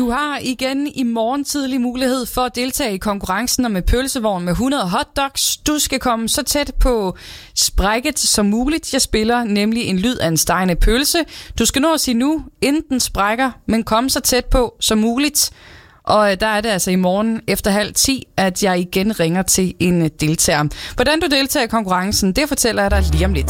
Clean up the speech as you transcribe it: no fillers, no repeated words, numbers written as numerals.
Du har igen i morgen tidlig mulighed for at deltage i konkurrencen om en pølsevogn med 100 hotdogs. Du skal komme så tæt på sprækket som muligt. Jeg spiller nemlig en lyd af en stegende pølse. Du skal nå at sige nu, inden den sprækker, men kom så tæt på som muligt. Og der er det altså i morgen efter 9:30, at jeg igen ringer til en deltager. Hvordan du deltager i konkurrencen, det fortæller jeg dig lige om lidt.